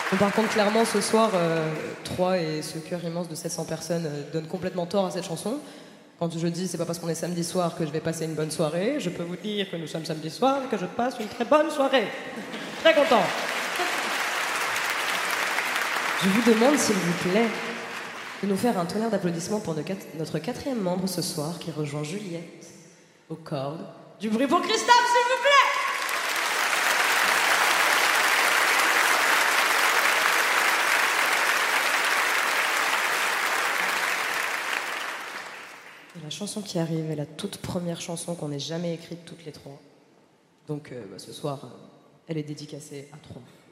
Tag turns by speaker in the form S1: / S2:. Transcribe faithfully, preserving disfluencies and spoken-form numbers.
S1: Bon, par contre, clairement, ce soir, euh, trois et ce cœur immense de sept cents personnes euh, donnent complètement tort à cette chanson. Quand je dis c'est pas parce qu'on est samedi soir que je vais passer une bonne soirée, je peux vous dire que nous sommes samedi soir et que je passe une très bonne soirée. Très content. Je vous demande, s'il vous plaît, de nous faire un tonnerre d'applaudissements pour notre quatrième membre ce soir qui rejoint Juliette aux cordes. Du bruit pour Christophe, s'il vous plaît! Et la chanson qui arrive est la toute première chanson qu'on ait jamais écrite toutes les trois. Donc euh, bah, ce soir, euh, elle est dédicacée à trois.